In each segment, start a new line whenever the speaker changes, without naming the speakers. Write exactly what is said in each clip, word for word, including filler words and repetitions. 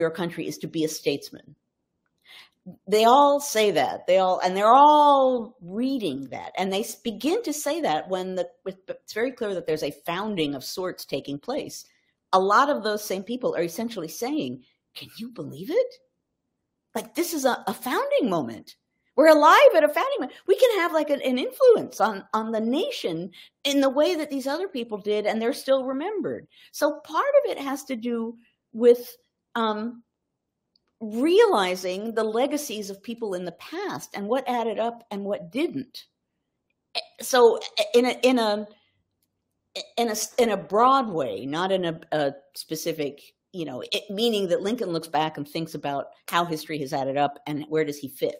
your country is to be a statesman. They all say that. They all, and they're all reading that. And they begin to say that when the, it's very clear that there's a founding of sorts taking place. A lot of those same people are essentially saying, can you believe it? Like, this is a, a founding moment. We're alive at a founding moment. We can have like an, an influence on, on the nation in the way that these other people did, and they're still remembered. So part of it has to do with um, realizing the legacies of people in the past and what added up and what didn't. So in a in a in a in a broad way, not in a, a specific, you know, it, meaning that Lincoln looks back and thinks about how history has added up and where does he fit.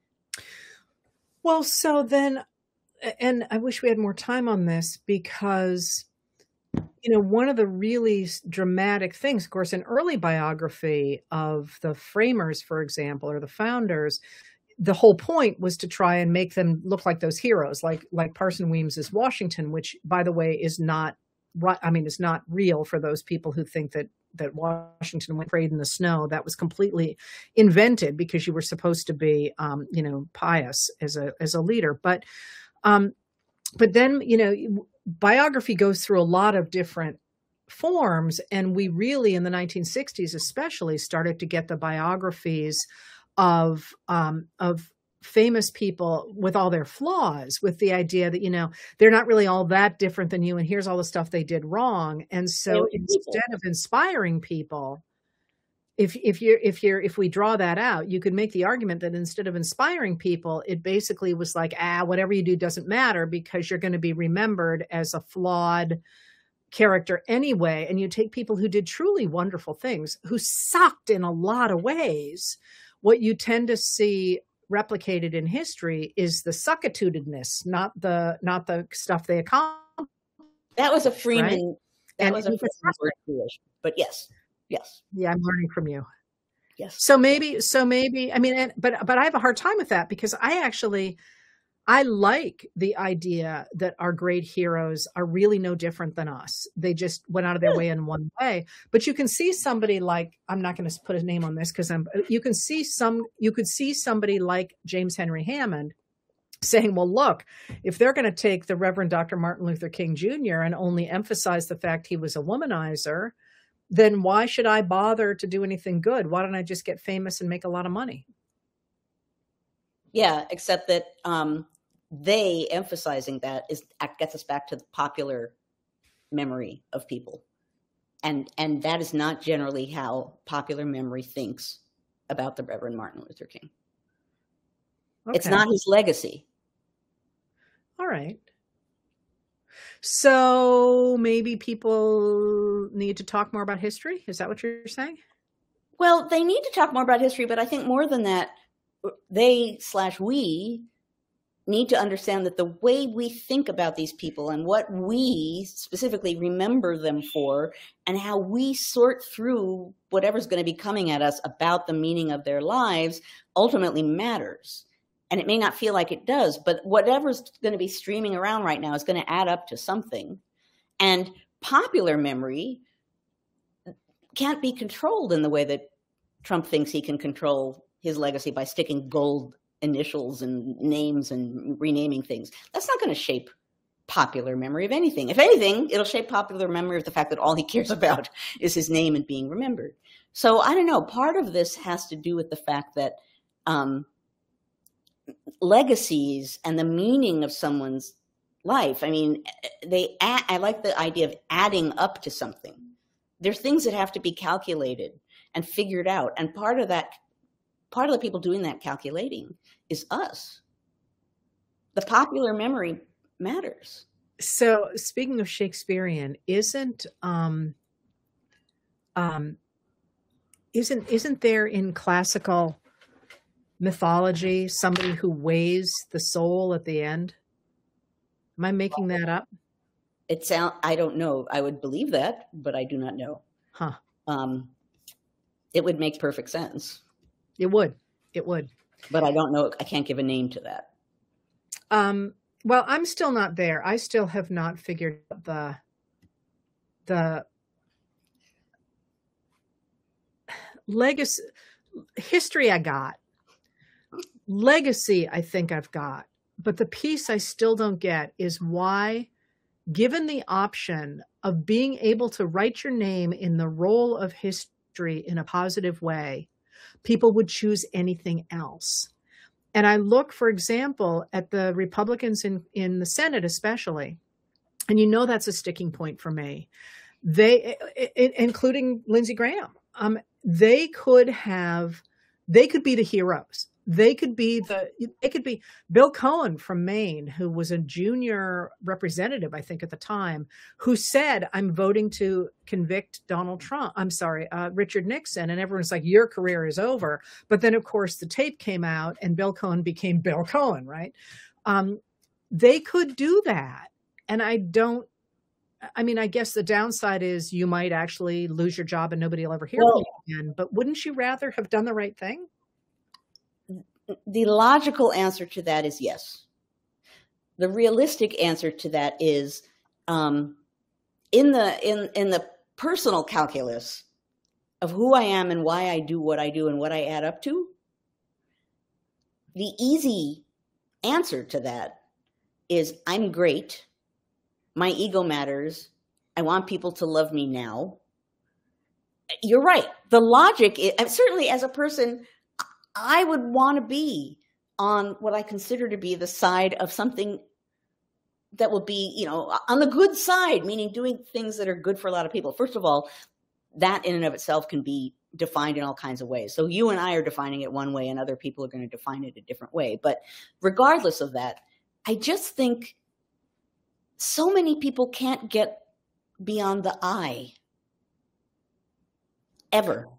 Well, so then, and I wish we had more time on this because, you know, one of the really dramatic things, of course, an early biography of the framers, for example, or the founders, the whole point was to try and make them look like those heroes, like like Parson Weems's Washington, which, by the way, is not right. I mean, is not real for those people who think that that Washington went prayed in the snow. That was completely invented because you were supposed to be, um, you know, pious as a as a leader. But um, but then, you know, biography goes through a lot of different forms, and we really, in the nineteen sixties especially, started to get the biographies of um, of famous people with all their flaws, with the idea that, you know, they're not really all that different than you, and here's all the stuff they did wrong. And so instead of inspiring people, if if you're if you're if we draw that out, you could make the argument that instead of inspiring people, it basically was like, ah, whatever you do doesn't matter because you're going to be remembered as a flawed character anyway. And you take people who did truly wonderful things, who sucked in a lot of ways. What you tend to see replicated in history is the suckatudinous, not the not the stuff they accomplished.
That was a Freeman. Right? That
and
was a Freeman creation. But yes, yes,
yeah, I'm learning from you.
Yes.
So maybe, so maybe, I mean, and, but but I have a hard time with that because I actually. I like the idea that our great heroes are really no different than us. They just went out of their way in one way. But you can see somebody like, I'm not going to put his name on this because I'm, you can see some, you could see somebody like James Henry Hammond saying, well, look, if they're going to take the Reverend Doctor Martin Luther King Junior and only emphasize the fact he was a womanizer, then why should I bother to do anything good? Why don't I just get famous and make a lot of money?
Yeah, except that, um, they emphasizing that is gets us back to the popular memory of people. And and that is not generally how popular memory thinks about the Reverend Martin Luther King. Okay. It's not his legacy.
All right. So maybe people need to talk more about history? Is that what you're saying?
Well, they need to talk more about history, but I think more than that, they slash we need to understand that the way we think about these people and what we specifically remember them for and how we sort through whatever's going to be coming at us about the meaning of their lives ultimately matters. And it may not feel like it does, but whatever's going to be streaming around right now is going to add up to something. And popular memory can't be controlled in the way that Trump thinks he can control his legacy by sticking gold initials and names and renaming things. That's not going to shape popular memory of anything. If anything, it'll shape popular memory of the fact that all he cares about is his name and being remembered. So I don't know. Part of this has to do with the fact that um, legacies and the meaning of someone's life, I mean, they. Add, I like the idea of adding up to something. There's things that have to be calculated and figured out. And part of that Part of the people doing that calculating is us. The popular memory matters.
So speaking of Shakespearean, isn't um, um, isn't isn't there in classical mythology somebody who weighs the soul at the end? Am I making that up?
It sound I don't know. I would believe that, but I do not know.
Huh.
Um, it would make perfect sense.
It would. It would.
But I don't know. I can't give a name to that.
Um, well, I'm still not there. I still have not figured out the, the, legacy, history I got. Legacy I think I've got. But the piece I still don't get is why, given the option of being able to write your name in the roll of history in a positive way, people would choose anything else. And I look, for example, at the Republicans in, in the Senate especially, and you know that's a sticking point for me. They, including Lindsey Graham, um, they could have, they could be the heroes. They could be the, they could be Bill Cohen from Maine, who was a junior representative, I think at the time, who said, I'm voting to convict Donald Trump. I'm sorry, uh, Richard Nixon. And everyone's like, your career is over. But then, of course, the tape came out and Bill Cohen became Bill Cohen, right? Um, they could do that. And I don't, I mean, I guess the downside is you might actually lose your job and nobody will ever hear
Well,
from you again. But wouldn't you rather have done the right thing?
the logical answer to that is yes. The realistic answer to that is um, in the in in the personal calculus of who I am and why I do what I do and what I add up to. The easy answer to that is I'm great. My ego matters. I want people to love me now. You're right. The logic is, certainly as a person, I would want to be on what I consider to be the side of something that will be, you know, on the good side, meaning doing things that are good for a lot of people. First of all, that in and of itself can be defined in all kinds of ways. So you and I are defining it one way and other people are going to define it a different way. But regardless of that, I just think so many people can't get beyond the I ever.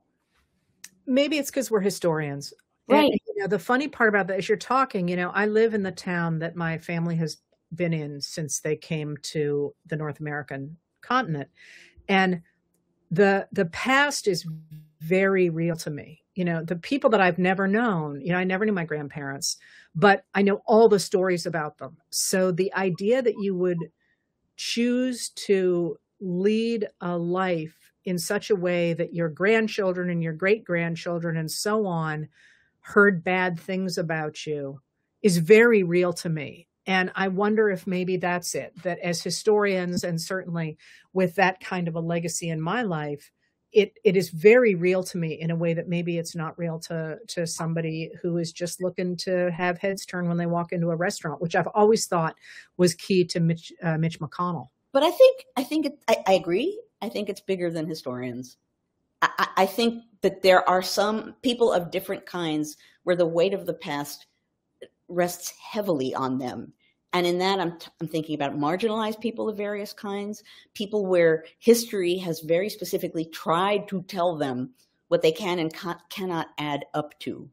Maybe it's because we're historians.
Right.
And, you know, the funny part about that is you're talking, you know, I live in the town that my family has been in since they came to the North American continent. And the the past is very real to me. You know, the people that I've never known, you know, I never knew my grandparents, but I know all the stories about them. So the idea that you would choose to lead a life in such a way that your grandchildren and your great-grandchildren and so on heard bad things about you is very real to me. And I wonder if maybe that's it, that as historians, and certainly with that kind of a legacy in my life, it it is very real to me in a way that maybe it's not real to, to somebody who is just looking to have heads turn when they walk into a restaurant, which I've always thought was key to Mitch, uh, Mitch McConnell.
But I think, I think, it, I, I agree. I think it's bigger than historians. I, I think that there are some people of different kinds where the weight of the past rests heavily on them. And in that, I'm, t- I'm thinking about marginalized people of various kinds, people where history has very specifically tried to tell them what they can and ca- cannot add up to.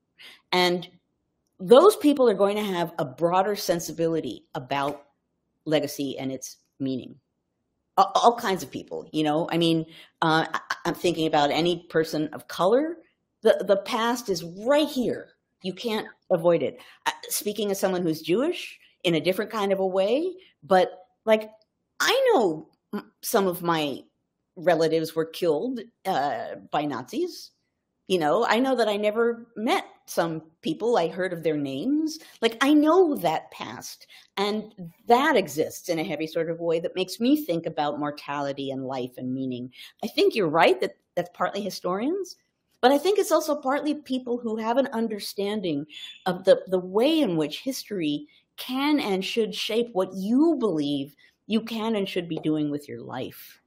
And those people are going to have a broader sensibility about legacy and its meaning. All, all kinds of people, you know, I mean, uh, I, I'm thinking about any person of color. The, the past is right here. You can't avoid it. Uh, speaking as someone who's Jewish, in a different kind of a way, but like I know some of my relatives were killed uh, by Nazis. You know, I know that I never met some people. I heard of their names. Like I know that past, and that exists in a heavy sort of way that makes me think about mortality and life and meaning. I think you're right that that's partly historians, but I think it's also partly people who have an understanding of the, the way in which history can and should shape what you believe you can and should be doing with your life.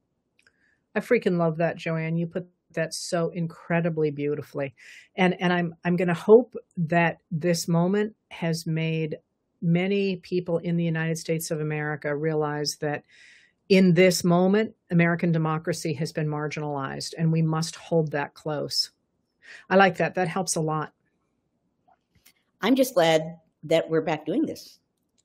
I freaking love that, Joanne. You put that so incredibly beautifully. And and I'm I'm going to hope that this moment has made many people in the United States of America realize that in this moment, American democracy has been marginalized, and we must hold that close. I like that. That helps a lot.
I'm just glad that we're back doing this.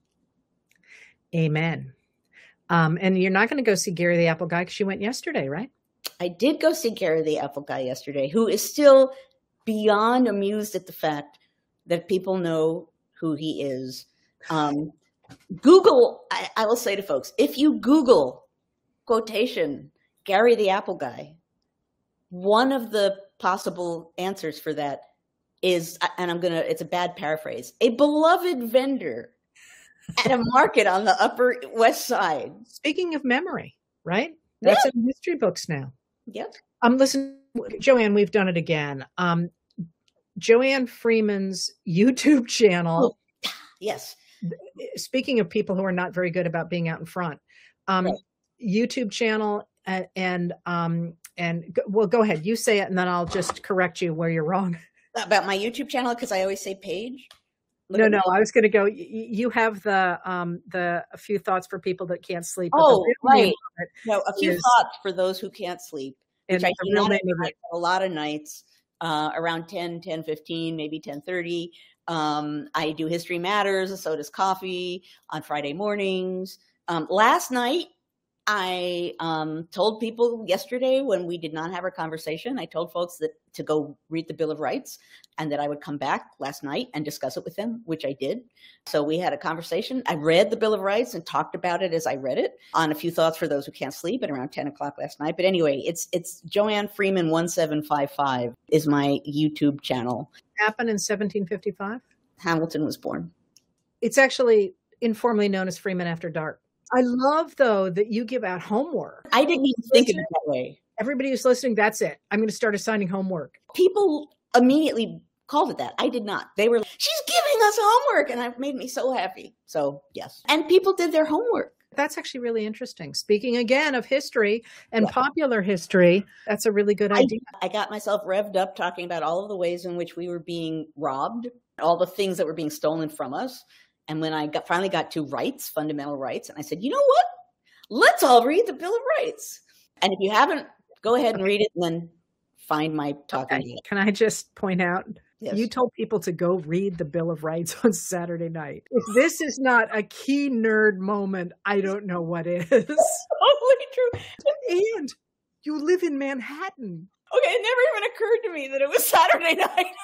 Amen. Um, and you're not going to go see Gary the Apple Guy because you went yesterday, right?
I did go see Gary the Apple Guy yesterday, who is still beyond amused at the fact that people know who he is. Um, Google, I, I will say to folks, if you Google quotation, Gary the Apple Guy, one of the possible answers for that is, and I'm going to, it's a bad paraphrase, a beloved vendor at a market on the Upper West Side.
Speaking of memory, right? That's
Yeah.
in history books now.
Yep.
Um, listen, Joanne, we've done it again. Um, Joanne Freeman's YouTube channel.
Oh, yes.
Speaking of people who are not very good about being out in front, um,
Right.
YouTube channel and, and, um, and go, well, go ahead. You say it and then I'll just correct you where you're wrong.
About my YouTube channel, because I always say page. Look
No,
at
no,
my-
I was going to go. y- You have the, um, the, a few thoughts for people that can't sleep. but the
Oh,
real name
right.
of it
No, a few
is-
thoughts for those who can't sleep,
And
which I
the
do
real
not
name
have
of it,
a lot of nights, uh, around ten, ten fifteen, maybe ten thirty. Um, I do History Matters, so does Coffee on Friday mornings. Um, last night, I um, told people yesterday when we did not have our conversation, I told folks that to go read the Bill of Rights and that I would come back last night and discuss it with them, which I did. So we had a conversation. I read the Bill of Rights and talked about it as I read it on A Few Thoughts for Those Who Can't Sleep at around ten o'clock last night. But anyway, it's it's Joanne Freeman one seven five five is my YouTube channel.
happened in seventeen fifty-five.
Hamilton was born.
It's actually informally known as Freeman After Dark. I love, though, that you give out homework.
I didn't even think of it that way.
Everybody who's listening, that's it. I'm going to start assigning homework.
People immediately called it that. I did not. They were like, she's giving us homework. And it made me so happy. So, yes. And people did their homework.
That's actually really interesting. Speaking again of history and
Yeah.
popular history, that's a really good
I,
idea.
I got myself revved up talking about all of the ways in which we were being robbed, all the things that were being stolen from us. And when I got, finally got to rights, fundamental rights, and I said, you know what? Let's all read the Bill of Rights. And if you haven't, go ahead and read it and then find my talking.
Okay. Can I just point out,
Yes.
you told people to go read the Bill of Rights on Saturday night. If this is not a key nerd moment, I don't know what is.
Totally true.
And you live in Manhattan.
Okay, it never even occurred to me that it was Saturday night.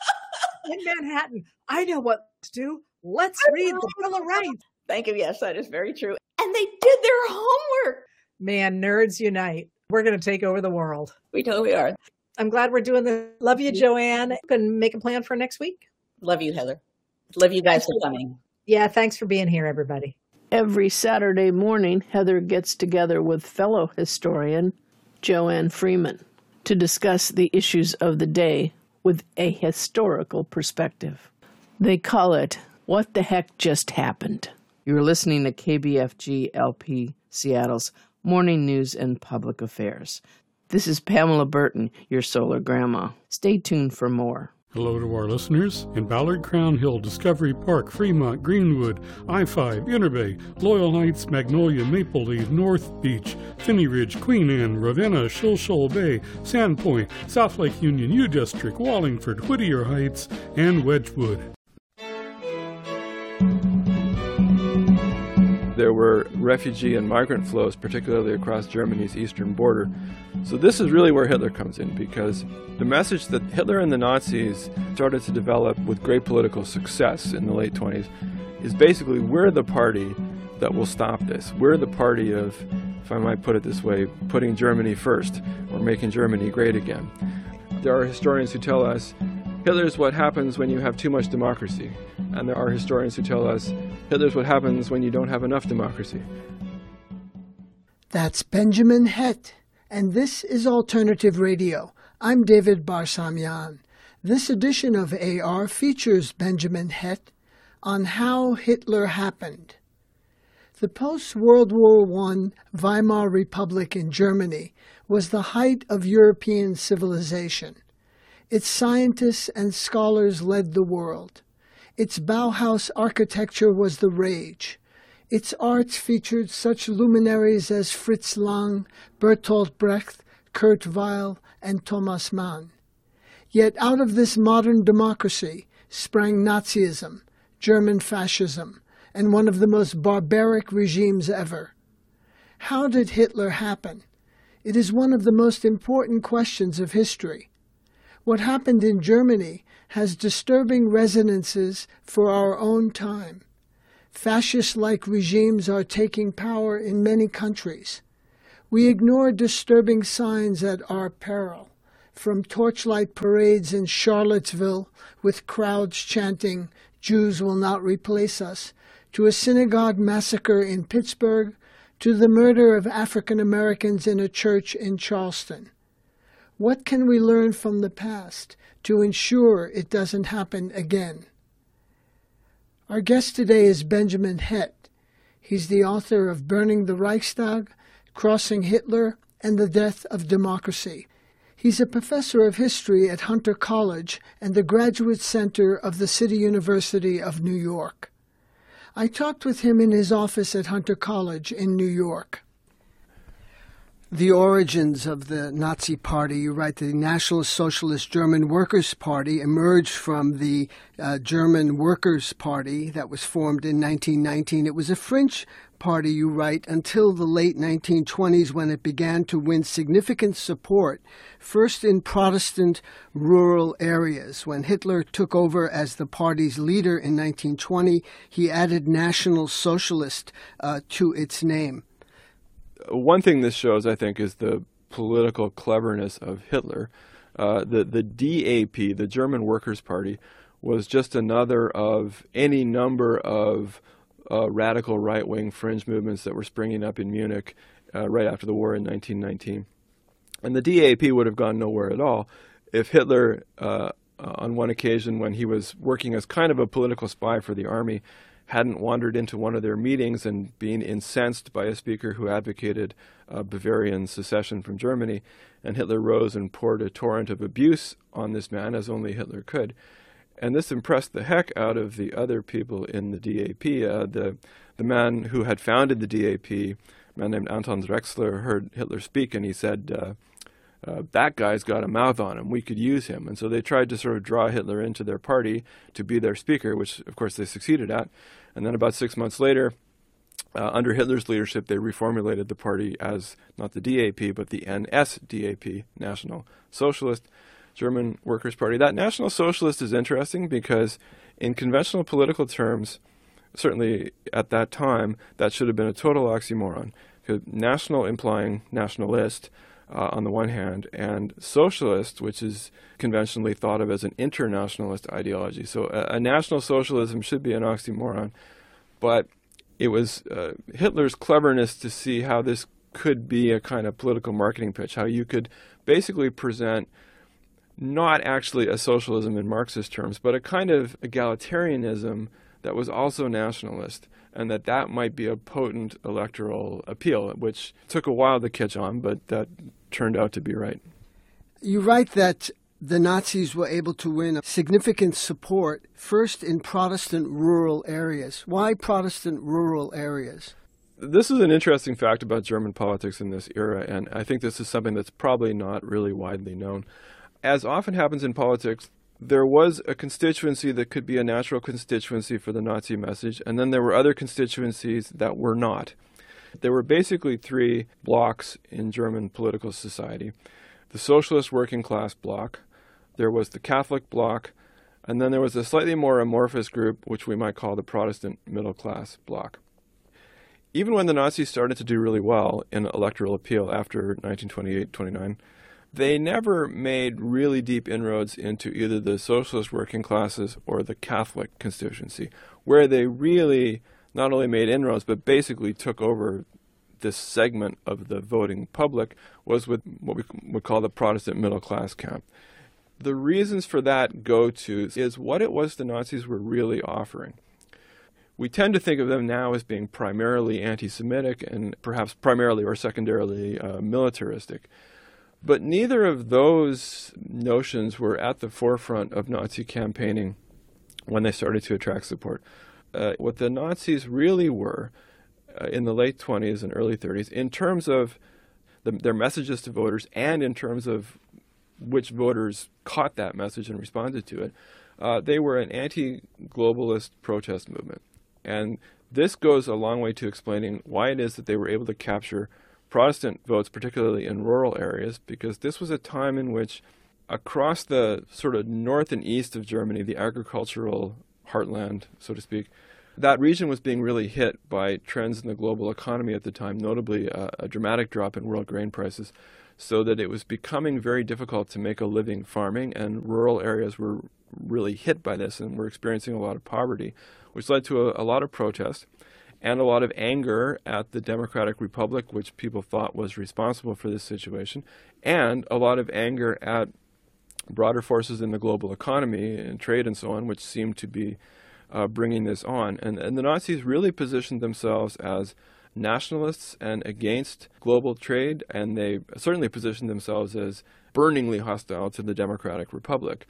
In Manhattan. I know what to do. Let's read the Bill of Rights.
Thank you. Yes, that is very true. And they did their homework.
Man, nerds unite. We're going to take over the world.
We totally are.
I'm glad we're doing this. Love you, Joanne. Can make a plan for next week.
Love you, Heather. Love you guys for coming.
Yeah, thanks for being here, everybody.
Every Saturday morning, Heather gets together with fellow historian Joanne Freeman to discuss the issues of the day with a historical perspective. They call it, What the Heck Just Happened? You're listening to K B F G L P Seattle's Morning News and Public Affairs. This is Pamela Burton, your solar grandma. Stay tuned for more.
Hello to our listeners in Ballard, Crown Hill, Discovery Park, Fremont, Greenwood, I five, Interbay, Loyal Heights, Magnolia, Maple Leaf, North Beach, Finney Ridge, Queen Anne, Ravenna, Shoal Shoal Bay, Sandpoint, South Lake Union, U District, Wallingford, Whittier Heights, and Wedgwood.
There were refugee and migrant flows, particularly across Germany's eastern border. So this is really where Hitler comes in, because the message that Hitler and the Nazis started to develop with great political success in the late twenties is basically, we're the party that will stop this. We're the party of, if I might put it this way, putting Germany first, or making Germany great again. There are historians who tell us Hitler's what happens when you have too much democracy. And there are historians who tell us Hitler's what happens when you don't have enough democracy.
That's Benjamin Hett, and this is Alternative Radio. I'm David Barsamian. This edition of A R features Benjamin Hett on how Hitler happened. The post-World War One Weimar Republic in Germany was the height of European civilization. Its scientists and scholars led the world. Its Bauhaus architecture was the rage. Its arts featured such luminaries as Fritz Lang, Bertolt Brecht, Kurt Weill, and Thomas Mann. Yet out of this modern democracy sprang Nazism, German fascism, and one of the most barbaric regimes ever. How did Hitler happen? It is one of the most important questions of history. What happened in Germany has disturbing resonances for our own time. Fascist-like regimes are taking power in many countries. We ignore disturbing signs at our peril. from torchlight parades in Charlottesville with crowds chanting, "Jews will not replace us," to a synagogue massacre in Pittsburgh, to the murder of African Americans in a church in Charleston. What can we learn from the past to ensure it doesn't happen again? Our guest today is Benjamin Hett. He's the author of Burning the Reichstag, Crossing Hitler, and the Death of Democracy. He's a professor of history at Hunter College and the Graduate Center of the City University of New York. I talked with him in his office at Hunter College in New York. The origins of the Nazi Party, you write, the National Socialist German Workers' Party emerged from the uh, German Workers' Party that was formed in nineteen nineteen. It was a fringe party, you write, until the late nineteen twenties when it began to win significant support, first in Protestant rural areas. When Hitler took over as the party's leader in nineteen twenty, he added National Socialist uh, to its name.
One thing this shows, I think, is the political cleverness of Hitler. Uh, the, the D A P, the German Workers' Party, was just another of any number of uh, radical right-wing fringe movements that were springing up in Munich uh, right after the war in nineteen nineteen. And the D A P would have gone nowhere at all if Hitler, uh, on one occasion when he was working as kind of a political spy for the army, hadn't wandered into one of their meetings and been incensed by a speaker who advocated uh, Bavarian secession from Germany, and Hitler rose and poured a torrent of abuse on this man, as only Hitler could. And this impressed the heck out of the other people in the D A P. Uh, the, the man who had founded the D A P, a man named Anton Drexler, heard Hitler speak, and he said, uh, Uh, that guy's got a mouth on him. We could use him. And so they tried to sort of draw Hitler into their party to be their speaker, which, of course, they succeeded at. And then about six months later, uh, under Hitler's leadership, they reformulated the party as not the D A P, but the N S D A P, National Socialist German Workers' Party. That National Socialist is interesting because in conventional political terms, certainly at that time, that should have been a total oxymoron. Because national implying nationalist, Uh, on the one hand, and socialist, which is conventionally thought of as an internationalist ideology. So a, a national socialism should be an oxymoron. But it was uh, Hitler's cleverness to see how this could be a kind of political marketing pitch, how you could basically present not actually a socialism in Marxist terms, but a kind of egalitarianism that was also nationalist, and that that might be a potent electoral appeal, which took a while to catch on, but that turned out to be right.
You write that the Nazis were able to win significant support first in Protestant rural areas. Why Protestant rural areas?
This is an interesting fact about German politics in this era, and I think this is something that's probably not really widely known. As often happens in politics, there was a constituency that could be a natural constituency for the Nazi message, and then there were other constituencies that were not. There were basically three blocks in German political society. The socialist working class bloc, there was the Catholic bloc, and then there was a slightly more amorphous group, which we might call the Protestant middle class bloc. Even when the Nazis started to do really well in electoral appeal after nineteen twenty-eight twenty-nine, they never made really deep inroads into either the socialist working classes or the Catholic constituency, where they really not only made inroads, but basically took over this segment of the voting public, was with what we would call the Protestant middle class camp. The reasons for that go to is what it was the Nazis were really offering. We tend to think of them now as being primarily anti-Semitic and perhaps primarily or secondarily uh, militaristic. But neither of those notions were at the forefront of Nazi campaigning when they started to attract support. Uh, what the Nazis really were uh, in the late twenties and early thirties, in terms of the, their messages to voters and in terms of which voters caught that message and responded to it, uh, they were an anti-globalist protest movement. And this goes a long way to explaining why it is that they were able to capture Protestant votes, particularly in rural areas, because this was a time in which across the sort of north and east of Germany, the agricultural heartland, so to speak, that region was being really hit by trends in the global economy at the time, notably uh, a dramatic drop in world grain prices. so that it was becoming very difficult to make a living farming, and rural areas were really hit by this and were experiencing a lot of poverty, which led to a, a lot of protest and a lot of anger at the Democratic Republic, which people thought was responsible for this situation, and a lot of anger at broader forces in the global economy and trade and so on, which seemed to be uh, bringing this on. And, and the Nazis really positioned themselves as nationalists and against global trade, and they certainly positioned themselves as burningly hostile to the Democratic Republic.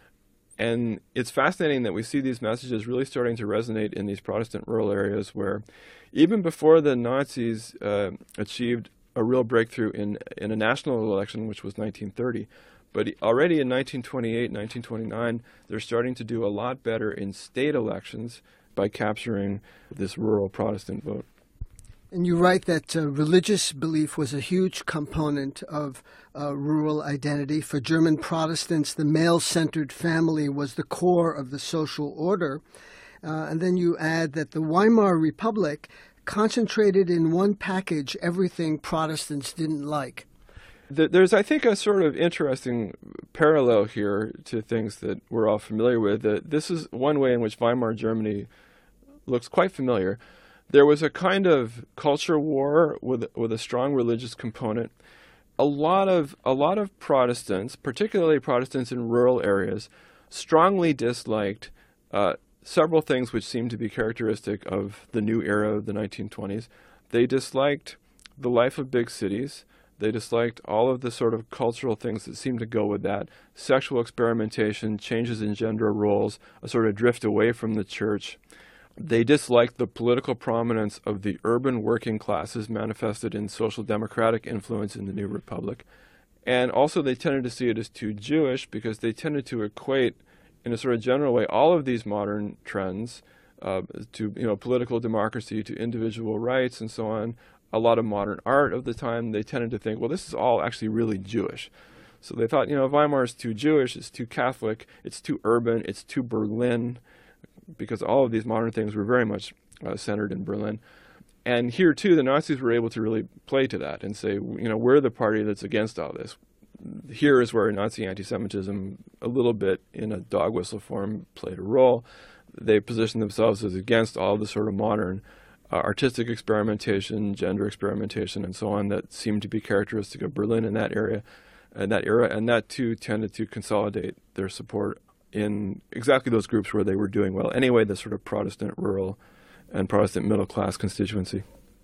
And it's fascinating that we see these messages really starting to resonate in these Protestant rural areas where even before the Nazis uh, achieved a real breakthrough in, in a national election, which was nineteen thirty, but already in nineteen twenty-eight, nineteen twenty-nine, they're starting to do a lot better in state elections by capturing this rural Protestant vote.
And you write that uh, religious belief was a huge component of uh, rural identity. For German Protestants, the male-centered family was the core of the social order. Uh, and then you add that the Weimar Republic concentrated in one package everything Protestants didn't like.
There's, I think, a sort of interesting parallel here to things that we're all familiar with. This is one way in which Weimar Germany looks quite familiar. There was a kind of culture war with with a strong religious component. A lot of a lot of Protestants, particularly Protestants in rural areas, strongly disliked uh, several things which seemed to be characteristic of the new era of the nineteen twenties. They disliked the life of big cities. They disliked all of the sort of cultural things that seemed to go with that: sexual experimentation, changes in gender roles, a sort of drift away from the church. They disliked the political prominence of the urban working classes manifested in social democratic influence in the new republic. And also they tended to see it as too Jewish because they tended to equate, in a sort of general way, all of these modern trends uh, to you know political democracy, to individual rights and so on. A lot of modern art of the time, they tended to think, well, this is all actually really Jewish. So they thought, you know, Weimar is too Jewish, it's too Catholic, it's too urban, it's too Berlin, because all of these modern things were very much uh, centered in Berlin. And here, too, the Nazis were able to really play to that and say, you know, we're the party that's against all this. Here is where Nazi anti-Semitism, a little bit in a dog whistle form, played a role. They positioned themselves as against all the sort of modern uh, artistic experimentation, gender experimentation, and so on that seemed to be characteristic of Berlin in that area, in that era. And that, too, tended to consolidate their support in exactly those groups where they were doing well. Anyway, the sort of Protestant rural and Protestant middle-class constituency.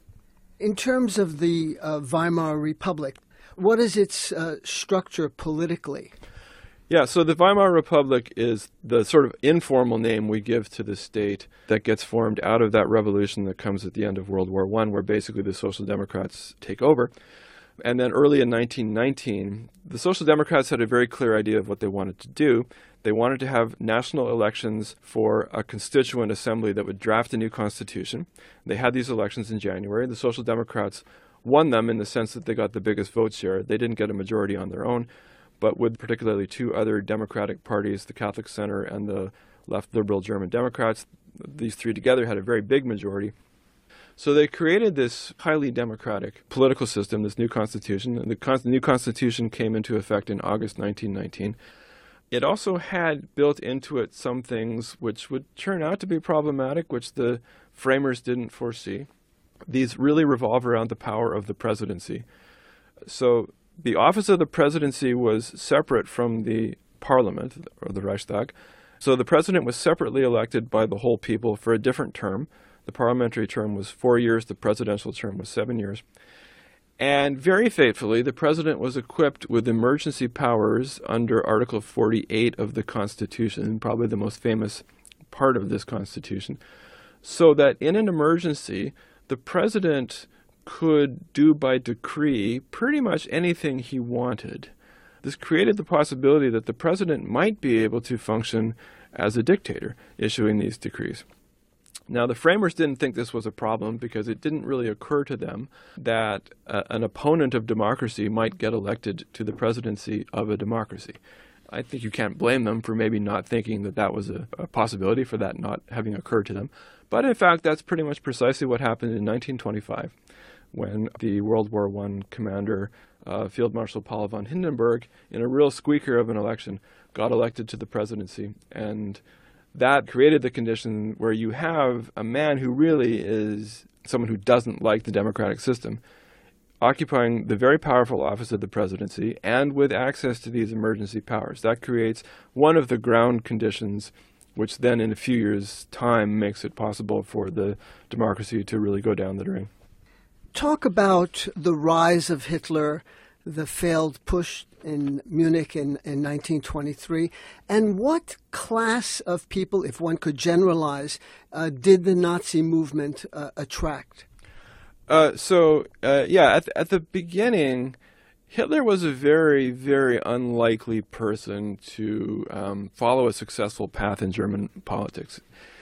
In terms of the uh, Weimar Republic, what is its uh, structure politically?
Yeah, so the Weimar Republic is the sort of informal name we give to the state that gets formed out of that revolution that comes at the end of World War One, where basically the Social Democrats take over. And then early in nineteen nineteen, the Social Democrats had a very clear idea of what they wanted to do. They wanted to have national elections for a constituent assembly that would draft a new constitution. They had these elections in January. The Social Democrats won them in the sense that they got the biggest vote share. They didn't get a majority on their own, but with particularly two other Democratic parties, the Catholic Center and the left liberal German Democrats, these three together had a very big majority. So they created this highly democratic political system, this new constitution. And the, con- the new constitution came into effect in August nineteen nineteen. It also had built into it some things which would turn out to be problematic, which the framers didn't foresee. These really revolve around the power of the presidency. So the office of the presidency was separate from the parliament, or the Reichstag. So the president was separately elected by the whole people for a different term. The parliamentary term was four years, the presidential term was seven years. And very faithfully, the president was equipped with emergency powers under Article forty-eight of the Constitution, probably the most famous part of this Constitution, so that in an emergency, the president could do by decree pretty much anything he wanted. This created the possibility that the president might be able to function as a dictator, issuing these decrees. Now, the framers didn't think this was a problem because it didn't really occur to them that uh, an opponent of democracy might get elected to the presidency of a democracy. I think you can't blame them for maybe not thinking that that was a, a possibility, for that not having occurred to them. But in fact, that's pretty much precisely what happened in nineteen twenty-five when the World War One commander uh, Field Marshal Paul von Hindenburg, in a real squeaker of an election, got elected to the presidency. And that created the condition where you have a man who really is someone who doesn't like the democratic system, occupying the very powerful office of the presidency and with access to these emergency powers. That creates one of the ground conditions which then in a few years' time makes it possible for the democracy to really go down the drain.
Talk about the rise of Hitler, the failed push in Munich in, in nineteen twenty-three, and what class of people, if one could generalize, uh, did the Nazi movement uh, attract?
Uh, so, uh, yeah, at, at the beginning, Hitler was a very, very unlikely person to um, follow a successful path in German politics.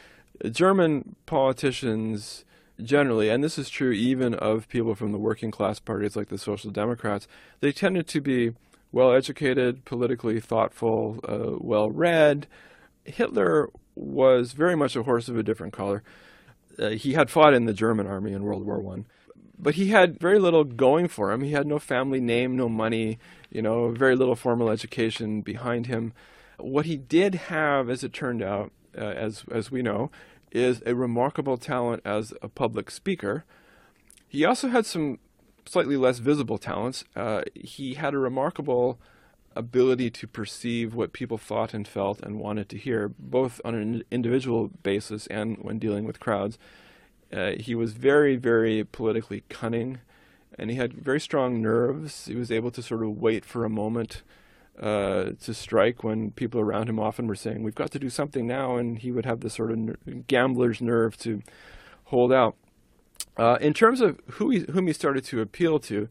German politicians generally, and this is true even of people from the working class parties like the Social Democrats, they tended to be well-educated, politically thoughtful, uh, well-read. Hitler was very much a horse of a different color. Uh, he had fought in the German army in World War One, but he had very little going for him. He had no family name, no money, you know, very little formal education behind him. What he did have, as it turned out, uh, as as we know, is a remarkable talent as a public speaker. He also had some slightly less visible talents. Uh, he had a remarkable ability to perceive what people thought and felt and wanted to hear, both on an individual basis and when dealing with crowds. Uh, he was very, very politically cunning, and he had very strong nerves. He was able to sort of wait for a moment uh, to strike when people around him often were saying, we've got to do something now, and he would have this sort of ner- gambler's nerve to hold out. Uh, in terms of who he, whom he started to appeal to,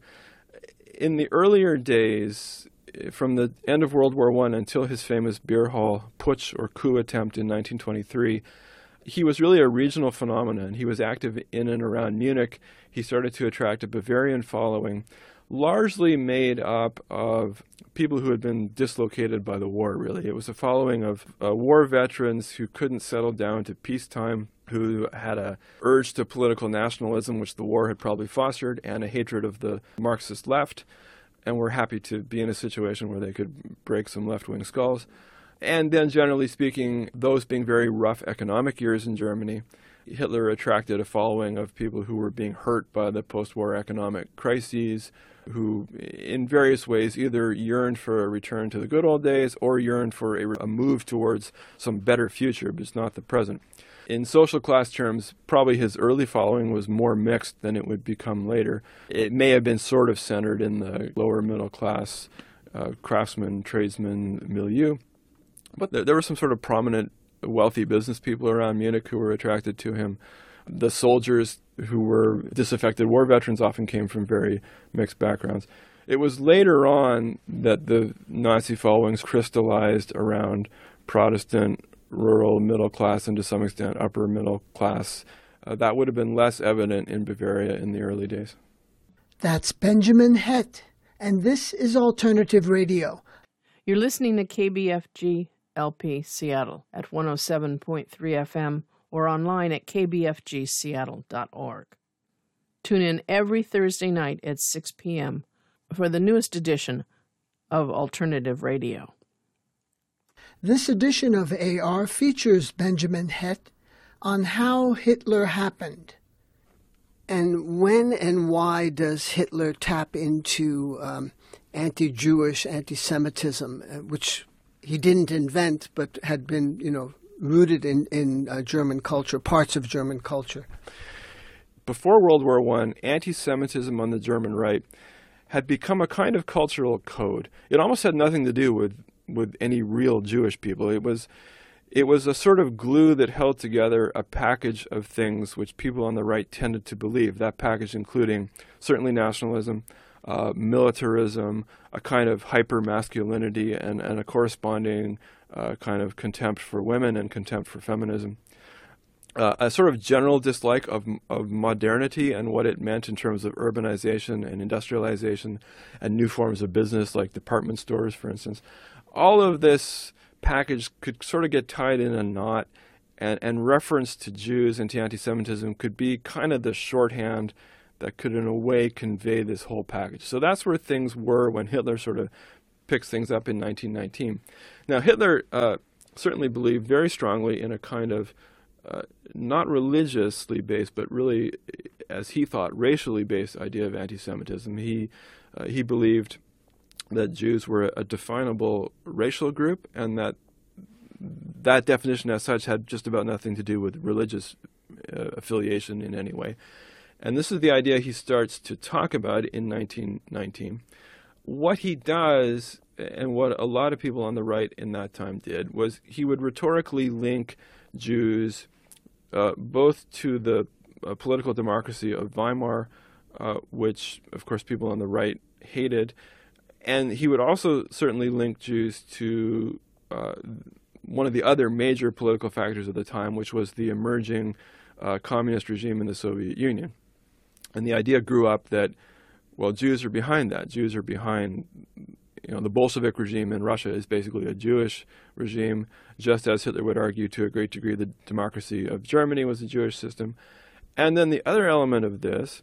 in the earlier days, from the end of World War One until his famous beer hall putsch or coup attempt in nineteen twenty-three, he was really a regional phenomenon. He was active in and around Munich. He started to attract a Bavarian following, largely made up of people who had been dislocated by the war, really. It was a following of uh, war veterans who couldn't settle down to peacetime, who had a urge to political nationalism, which the war had probably fostered, and a hatred of the Marxist left, and were happy to be in a situation where they could break some left-wing skulls. And then, generally speaking, those being very rough economic years in Germany, Hitler attracted a following of people who were being hurt by the post-war economic crises, who in various ways either yearned for a return to the good old days or yearned for a, a move towards some better future, but it's not the present. In social class terms, probably his early following was more mixed than it would become later. It may have been sort of centered in the lower middle class uh, craftsman, tradesman milieu. But there, there were some sort of prominent wealthy business people around Munich who were attracted to him. The soldiers who were disaffected war veterans often came from very mixed backgrounds. It was later on that the Nazi followings crystallized around Protestant, rural, middle class, and to some extent upper middle class. Uh, that would have been less evident in Bavaria in the early days.
That's Benjamin Hett, and this is Alternative Radio.
You're listening to K B F G L P Seattle at one oh seven point three F M or online at k b f g seattle dot org. Tune in every Thursday night at six p.m. for the newest edition of Alternative Radio.
This edition of A R features Benjamin Hett on how Hitler happened. And when and why does Hitler tap into um, anti-Jewish anti-Semitism, uh, which he didn't invent but had been, you know, rooted in, in uh, German culture, parts of German culture?
Before World War One, anti-Semitism on the German right had become a kind of cultural code. It almost had nothing to do with with any real Jewish people. It was it was a sort of glue that held together a package of things which people on the right tended to believe. That package including certainly nationalism, uh, militarism, a kind of hyper-masculinity, and, and a corresponding uh, kind of contempt for women and contempt for feminism. Uh, a sort of general dislike of of modernity and what it meant in terms of urbanization and industrialization and new forms of business like department stores, for instance. All of this package could sort of get tied in a knot, and, and reference to Jews and to anti-Semitism could be kind of the shorthand that could in a way convey this whole package. So that's where things were when Hitler sort of picks things up in nineteen nineteen. Now Hitler uh, certainly believed very strongly in a kind of uh, not religiously based, but really, as he thought, racially based idea of anti-Semitism. He uh, he believed that Jews were a definable racial group, and that that definition as such had just about nothing to do with religious uh, affiliation in any way. And this is the idea he starts to talk about in nineteen nineteen. What he does, and what a lot of people on the right in that time did, was he would rhetorically link Jews uh, both to the uh, political democracy of Weimar, uh, which, of course, people on the right hated, and he would also certainly link Jews to uh, one of the other major political factors of the time, which was the emerging uh, communist regime in the Soviet Union. And the idea grew up that, well, Jews are behind that. Jews are behind, you know, the Bolshevik regime in Russia is basically a Jewish regime, just as Hitler would argue to a great degree the democracy of Germany was a Jewish system. And then the other element of this,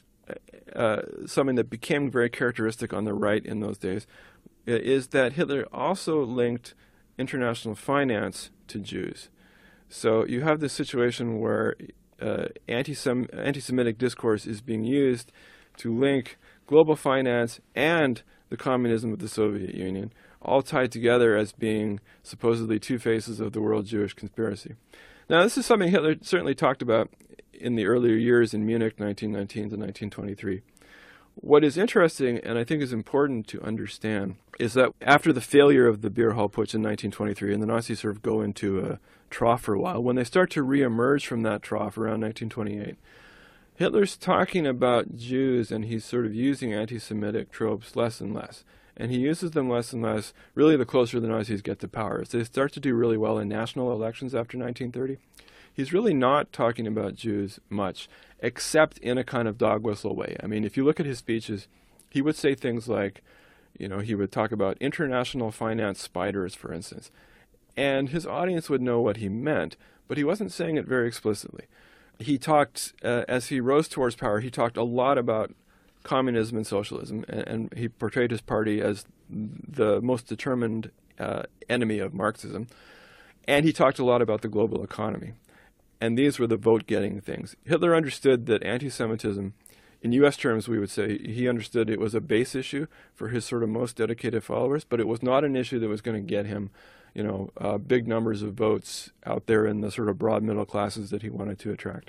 uh, something that became very characteristic on the right in those days, is that Hitler also linked international finance to Jews. So you have this situation where uh, anti-Sem- anti-Semitic discourse is being used to link global finance and the communism of the Soviet Union, all tied together as being supposedly two faces of the world Jewish conspiracy. Now, this is something Hitler certainly talked about in the earlier years in Munich, nineteen nineteen to nineteen twenty-three. What is interesting, and I think is important to understand, is that after the failure of the Beer Hall Putsch in nineteen twenty-three, and the Nazis sort of go into a trough for a while, when they start to reemerge from that trough around nineteen twenty-eight, Hitler's talking about Jews, and he's sort of using anti-Semitic tropes less and less. And he uses them less and less, really the closer the Nazis get to power. As they start to do really well in national elections after nineteen thirty, he's really not talking about Jews much, except in a kind of dog whistle way. I mean, if you look at his speeches, he would say things like, you know, he would talk about international finance spiders, for instance. And his audience would know what he meant, but he wasn't saying it very explicitly. He talked, uh, as he rose towards power, he talked a lot about communism and socialism, and, and he portrayed his party as the most determined uh, enemy of Marxism. And he talked a lot about the global economy. And these were the vote-getting things. Hitler understood that anti-Semitism, in U S terms, we would say, he understood it was a base issue for his sort of most dedicated followers, but it was not an issue that was going to get him, you know, uh, big numbers of votes out there in the sort of broad middle classes that he wanted to attract.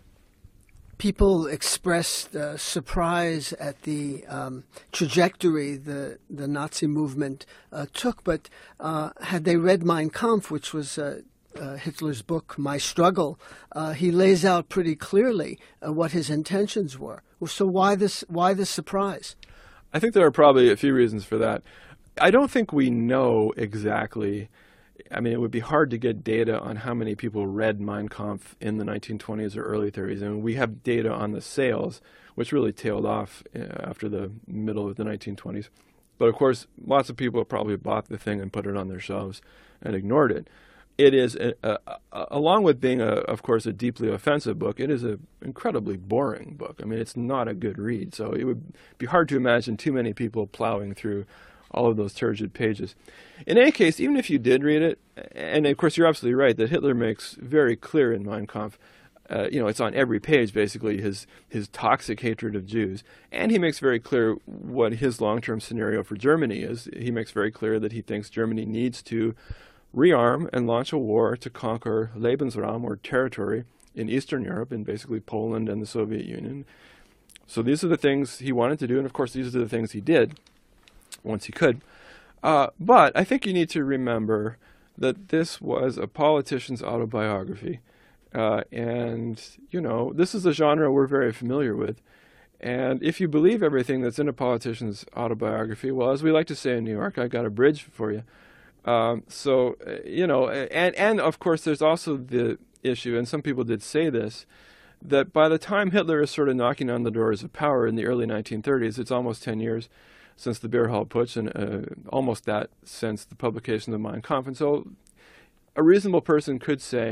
People expressed uh, surprise at the um, trajectory the, the Nazi movement uh, took, but uh, had they read Mein Kampf, which was uh, uh, Hitler's book, My Struggle, uh, he lays out pretty clearly uh, what his intentions were. So why this, why this surprise?
I think there are probably a few reasons for that. I don't think we know exactly. I mean, it would be hard to get data on how many people read Mein Kampf in the nineteen twenties or early thirties. I mean, we have data on the sales, which really tailed off after the middle of the nineteen twenties. But of course, lots of people probably bought the thing and put it on their shelves and ignored it. It is, a, a, a, along with being, a, of course, a deeply offensive book, it is an incredibly boring book. I mean, it's not a good read. So it would be hard to imagine too many people plowing through all of those turgid pages. In any case, even if you did read it, and of course you're absolutely right that Hitler makes very clear in Mein Kampf, uh, you know, it's on every page basically, his his toxic hatred of Jews, and he makes very clear what his long-term scenario for Germany is. He makes very clear that he thinks Germany needs to rearm and launch a war to conquer Lebensraum, or territory, in Eastern Europe, in basically Poland and the Soviet Union. So these are the things he wanted to do, and of course these are the things he did once he could. Uh, but I think you need to remember that this was a politician's autobiography. Uh, and, you know, this is a genre we're very familiar with. And if you believe everything that's in a politician's autobiography, well, as we like to say in New York, I got a bridge for you. Um, so, uh, you know, and, and of course there's also the issue, and some people did say this, that by the time Hitler is sort of knocking on the doors of power in the early nineteen thirties, it's almost ten years since the Beer Hall Putsch, and uh, almost that since the publication of Mein Kampf. And so a reasonable person could say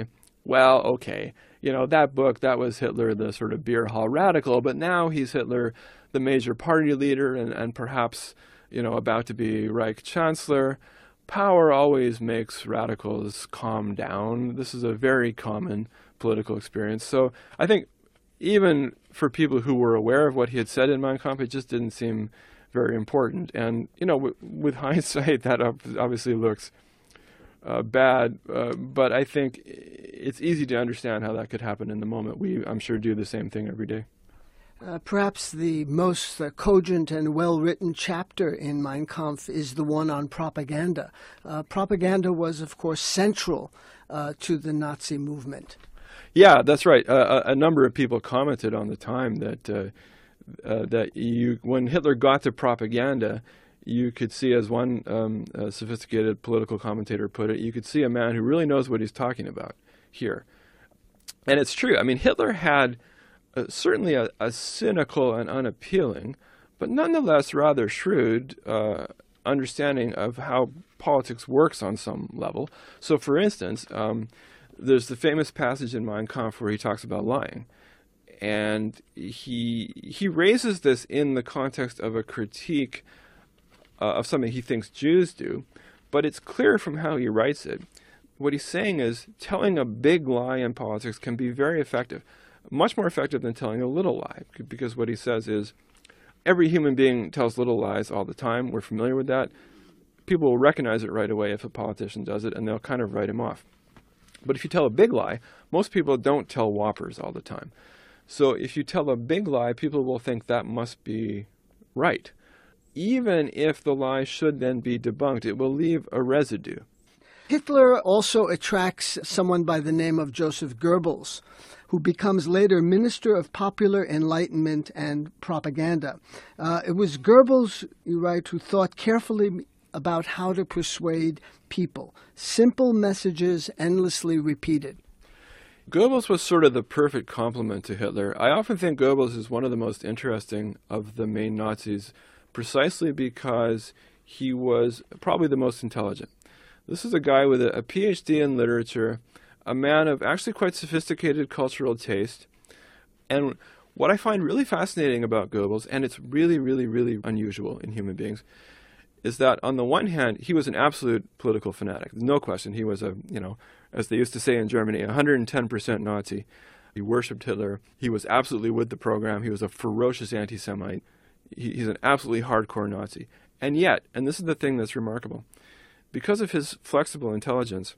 well, okay, you know, that book, that was Hitler, the sort of beer hall radical, but now he's Hitler, the major party leader, and, and perhaps, you know, about to be Reich Chancellor. Power always makes radicals calm down. This is a very common political experience. So I think even for people who were aware of what he had said in Mein Kampf, it just didn't seem very important. And, you know, w- with hindsight, that obviously looks uh, bad. Uh, but I think it's easy to understand how that could happen in the moment. We, I'm sure, do the same thing every day.
Uh, perhaps the most uh, cogent and well-written chapter in Mein Kampf is the one on propaganda. Uh, propaganda was, of course, central uh, to the Nazi movement. Yeah,
that's right. Uh, a, a number of people commented on the time that uh, uh, that you, when Hitler got to propaganda, you could see, as one um, uh, sophisticated political commentator put it, you could see a man who really knows what he's talking about here. And it's true. I mean, Hitler had Uh, certainly a, a cynical and unappealing, but nonetheless rather shrewd uh, understanding of how politics works on some level. So, for instance, um, there's the famous passage in Mein Kampf where he talks about lying. And he he raises this in the context of a critique uh, of something he thinks Jews do, but it's clear from how he writes it. What he's saying is telling a big lie in politics can be very effective. Much more effective than telling a little lie, because what he says is every human being tells little lies all the time. We're familiar with that. People will recognize it right away if a politician does it, and they'll kind of write him off. But if you tell a big lie, most people don't tell whoppers all the time. So if you tell a big lie, people will think that must be right. Even if the lie should then be debunked, it will leave a residue.
Hitler also attracts someone by the name of Joseph Goebbels, who becomes later Minister of Popular Enlightenment and Propaganda. Uh, it was Goebbels, you write, who thought carefully about how to persuade people. Simple messages endlessly repeated.
Goebbels was sort of the perfect complement to Hitler. I often think Goebbels is one of the most interesting of the main Nazis, precisely because he was probably the most intelligent. This is a guy with a, a P H D in literature, a man of actually quite sophisticated cultural taste. And what I find really fascinating about Goebbels, and it's really, really, really unusual in human beings, is that on the one hand, he was an absolute political fanatic. There's no question. He was a, you know, as they used to say in Germany, one hundred ten percent Nazi. He worshipped Hitler. He was absolutely with the program. He was a ferocious anti-Semite. He, he's an absolutely hardcore Nazi. And yet, and this is the thing that's remarkable, because of his flexible intelligence,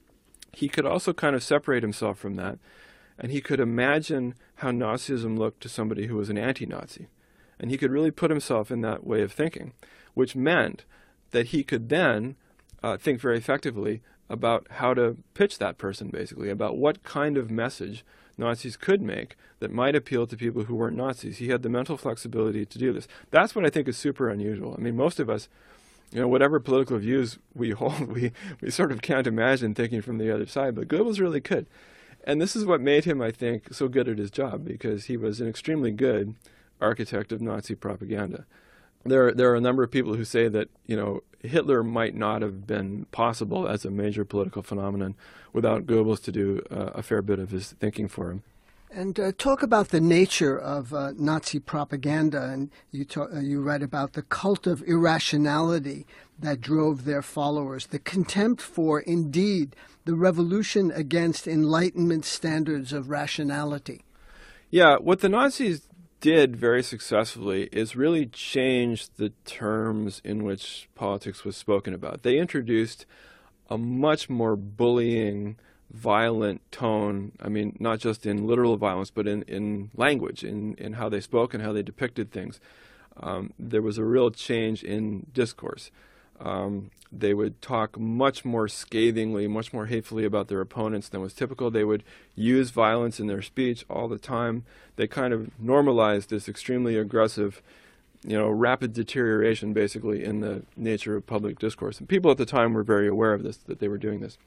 he could also kind of separate himself from that, and he could imagine how Nazism looked to somebody who was an anti-Nazi. And he could really put himself in that way of thinking, which meant that he could then uh, think very effectively about how to pitch that person, basically, about what kind of message Nazis could make that might appeal to people who weren't Nazis. He had the mental flexibility to do this. That's what I think is super unusual. I mean, most of us, you know, whatever political views we hold, we, we sort of can't imagine thinking from the other side, but Goebbels really could. And this is what made him, I think, so good at his job, because he was an extremely good architect of Nazi propaganda. There, there are a number of people who say that, you know, Hitler might not have been possible as a major political phenomenon without Goebbels to do uh, a fair bit of his thinking for him.
And uh, talk about the nature of uh, Nazi propaganda. And you, talk, uh, you write about the cult of irrationality that drove their followers, the contempt for, indeed, the revolution against Enlightenment standards of rationality.
Yeah, what the Nazis did very successfully is really change the terms in which politics was spoken about. They introduced a much more bullying, violent tone. I mean, not just in literal violence, but in, in language, in, in how they spoke and how they depicted things. Um, there was a real change in discourse. Um, they would talk much more scathingly, much more hatefully about their opponents than was typical. They would use violence in their speech all the time. They kind of normalized this extremely aggressive, you know, rapid deterioration, basically, in the nature of public discourse. And people at the time were very aware of this, that they were doing this.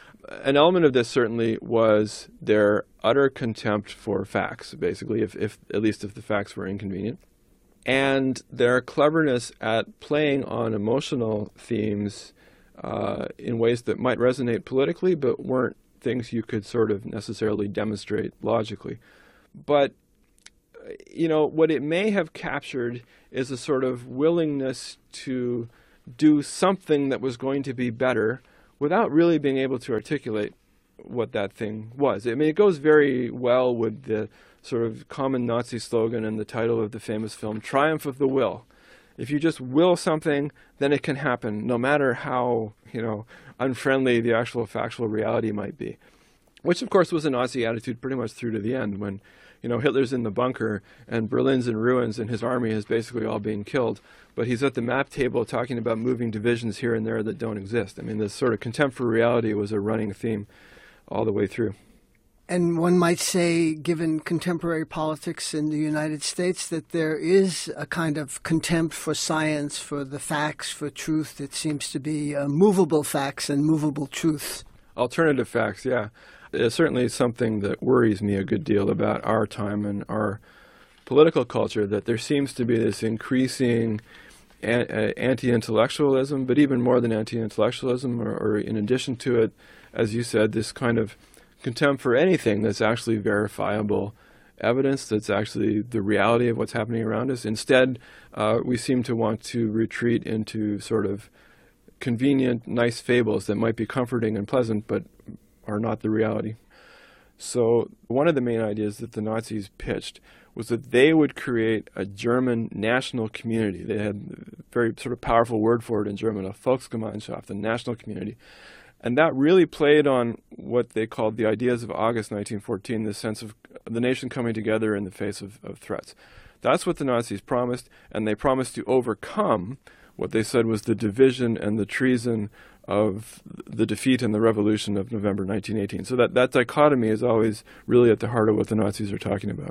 An element of this certainly was their utter contempt for facts, basically, if, if at least if the facts were inconvenient, and their cleverness at playing on emotional themes uh, in ways that might resonate politically but weren't things you could sort of necessarily demonstrate logically. But, you know, what it may have captured is a sort of willingness to do something that was going to be better without really being able to articulate what that thing was. I mean, it goes very well with the sort of common Nazi slogan and the title of the famous film, Triumph of the Will. If you just will something, then it can happen, no matter how, you know, unfriendly the actual factual reality might be. Which, of course, was a Nazi attitude pretty much through to the end, when, you know, Hitler's in the bunker and Berlin's in ruins and his army is basically all being killed. But he's at the map table talking about moving divisions here and there that don't exist. I mean, this sort of contempt for reality was a running theme all the way through.
And one might say, given contemporary politics in the United States, that there is a kind of contempt for science, for the facts, for truth. It seems to be uh, movable facts and movable truths.
Alternative facts, yeah. It's certainly something that worries me a good deal about our time and our political culture, that there seems to be this increasing anti-intellectualism, but even more than anti-intellectualism, or, or in addition to it, as you said, this kind of contempt for anything that's actually verifiable evidence, that's actually the reality of what's happening around us. Instead, uh, we seem to want to retreat into sort of convenient, nice fables that might be comforting and pleasant, but are not the reality. So one of the main ideas that the Nazis pitched was that they would create a German national community. They had a very sort of powerful word for it in German, a Volksgemeinschaft, a national community. And that really played on what they called the ideas of August nineteen fourteen, the sense of the nation coming together in the face of, of threats. That's what the Nazis promised, and they promised to overcome what they said was the division and the treason of the defeat and the revolution of November nineteen eighteen. So that, that dichotomy is always really at the heart of what the Nazis are talking about.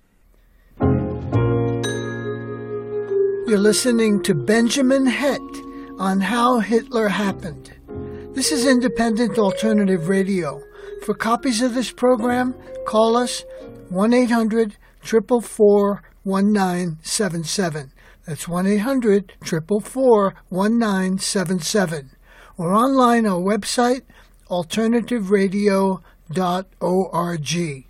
You're listening to Benjamin Hett on How Hitler Happened. This is Independent Alternative Radio. For copies of this program, call us one eight hundred, four four four, one nine seven seven. That's one eight hundred, four four four, one nine seven seven. Or online our website, alternative radio dot org.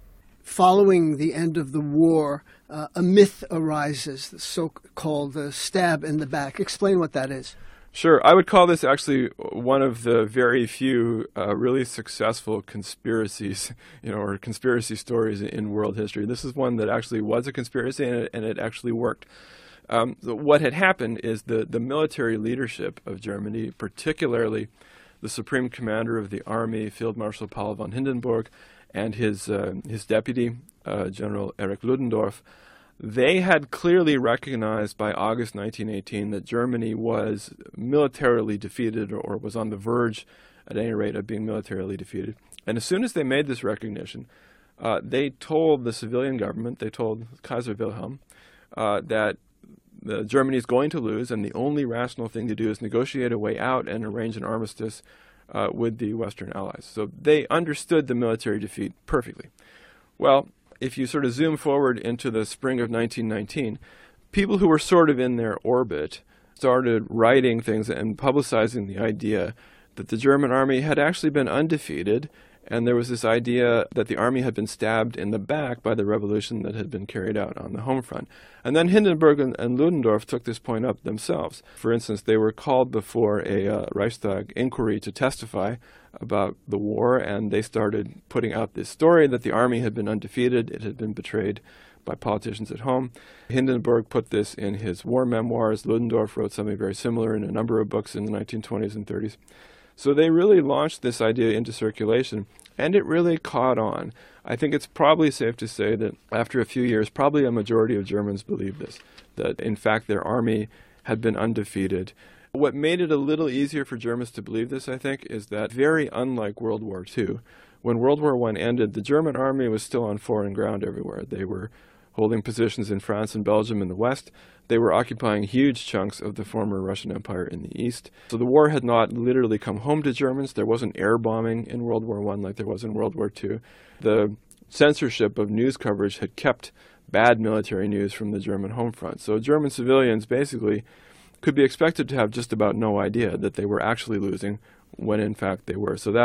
Following the end of the war, uh, a myth arises, the so-called uh, stab in the back. Explain what that is.
Sure. I would call this actually one of the very few uh, really successful conspiracies, you know, or conspiracy stories in world history. This is one that actually was a conspiracy, and it, and it actually worked. Um, what had happened is the, the military leadership of Germany, particularly the Supreme Commander of the Army, Field Marshal Paul von Hindenburg, and his uh, his deputy, uh, General Erich Ludendorff, they had clearly recognized by August nineteen eighteen that Germany was militarily defeated, or was on the verge, at any rate, of being militarily defeated. And as soon as they made this recognition, uh, they told the civilian government, they told Kaiser Wilhelm, uh, that the Germany is going to lose, and the only rational thing to do is negotiate a way out and arrange an armistice uh, with the Western Allies. So they understood the military defeat perfectly. Well, if you sort of zoom forward into the spring of nineteen nineteen, people who were sort of in their orbit started writing things and publicizing the idea that the German army had actually been undefeated, and there was this idea that the army had been stabbed in the back by the revolution that had been carried out on the home front. And then Hindenburg and, and Ludendorff took this point up themselves. For instance, they were called before a uh, Reichstag inquiry to testify about the war, and they started putting out this story that the army had been undefeated, it had been betrayed by politicians at home. Hindenburg put this in his war memoirs. Ludendorff wrote something very similar in a number of books in the nineteen twenties and thirties. So they really launched this idea into circulation, and it really caught on. I think it's probably safe to say that after a few years, probably a majority of Germans believed this, that in fact their army had been undefeated. What made it a little easier for Germans to believe this, I think, is that very unlike World War Two, when World War One ended, the German army was still on foreign ground everywhere. They were holding positions in France and Belgium in the west. They were occupying huge chunks of the former Russian Empire in the east. So the war had not literally come home to Germans. There wasn't air bombing in World War One like there was in World War Two. The censorship of news coverage had kept bad military news from the German home front. So German civilians basically could be expected to have just about no idea that they were actually losing when in fact they were. So that